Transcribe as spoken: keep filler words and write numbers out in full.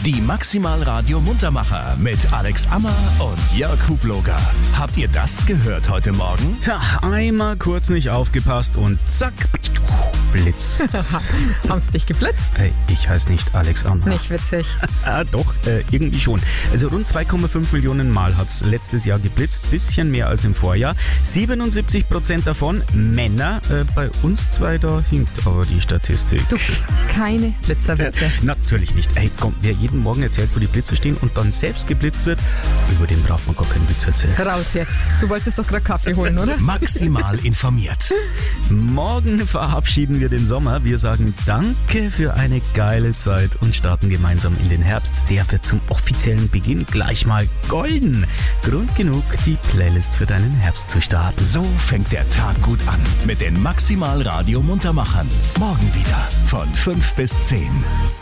Die Maximal Radio Muntermacher mit Alex Ammer und Jörg Hubloger. Habt ihr das gehört heute Morgen? Ja, einmal kurz nicht aufgepasst und zack, blitzt. Haben's dich geblitzt? Hey, ich heiße nicht Alex Ammer. Nicht witzig. Ah, doch, äh, irgendwie schon. Also rund zwei Komma fünf Millionen Mal hat's letztes Jahr geblitzt, bisschen mehr als im Vorjahr. siebenundsiebzig Prozent davon Männer. Äh, bei uns zwei, da hinkt aber die Statistik. Du, keine Blitzerwitze. Äh, natürlich nicht. Hey, komm, wer jeden Morgen erzählt, wo die Blitze stehen und dann selbst geblitzt wird, über den braucht man gar keinen Witz erzählen. Raus jetzt. Du wolltest doch gerade Kaffee holen, oder? Maximal informiert. Morgen verabschieden wir den Sommer. Wir sagen Danke für eine geile Zeit und starten gemeinsam in den Herbst. Der wird zum offiziellen Beginn gleich mal golden. Grund genug, die Playlist für deinen Herbst zu starten. So fängt der Tag gut an mit den Maximal Radio Muntermachern. Morgen wieder von fünf bis zehn.